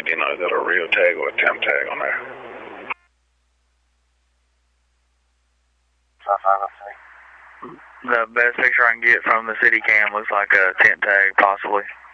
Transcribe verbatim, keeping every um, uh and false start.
You know, is that a real tag or a temp tag on there? The best picture I can get from the city cam looks like a tent tag, possibly.